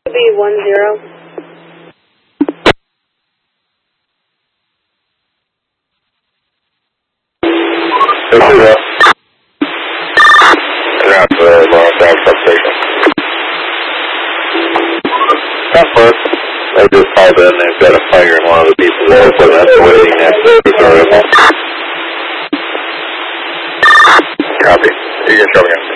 be 10. That's the substation. That's first. They just called in. They've got a fire in one of the pieces of equipment. That's waiting next to the variable. Copy. You can show me.